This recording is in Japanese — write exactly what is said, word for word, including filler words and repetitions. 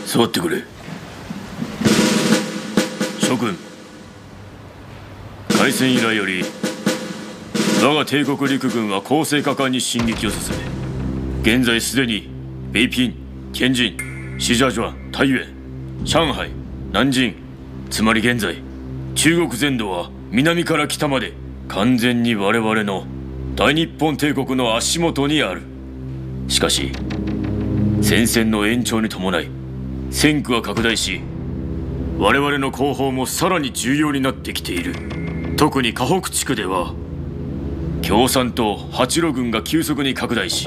座ってくれ。諸君、開戦以来より我が帝国陸軍は攻勢果敢に進撃を進め、現在すでに北京、天津、石家庄、太原、上海、南京、つまり現在中国全土は南から北まで完全に我々の大日本帝国の足元にある。しかし戦線の延長に伴い戦区は拡大し、我々の後方もさらに重要になってきている。特に河北地区では共産党八路軍が急速に拡大し、